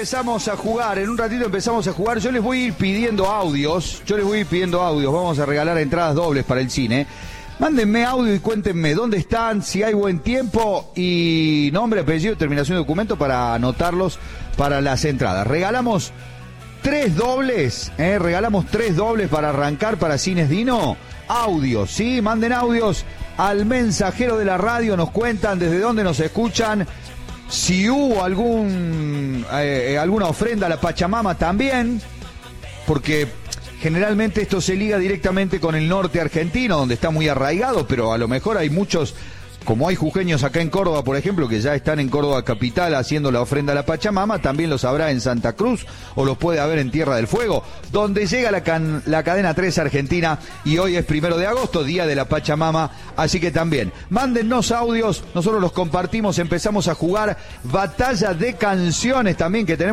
empezamos a jugar, yo les voy a ir pidiendo audios, vamos a regalar entradas dobles para el cine. Mándenme audio y cuéntenme dónde están, si hay buen tiempo y nombre, apellido, terminación de documento para anotarlos para las entradas. Regalamos 3 dobles, para arrancar para Cines Dino. Audios, ¿sí? Manden audios al mensajero de la radio, nos cuentan desde dónde nos escuchan, si hubo alguna ofrenda a la Pachamama también, porque generalmente esto se liga directamente con el norte argentino, donde está muy arraigado, pero a lo mejor hay muchos, como hay jujeños acá en Córdoba, por ejemplo, que ya están en Córdoba capital haciendo la ofrenda a la Pachamama, también los habrá en Santa Cruz o los puede haber en Tierra del Fuego, donde llega la cadena 3 Argentina y hoy es 1 de agosto, día de la Pachamama, así que también, mándennos audios, nosotros los compartimos, empezamos a jugar batalla de canciones también que tenemos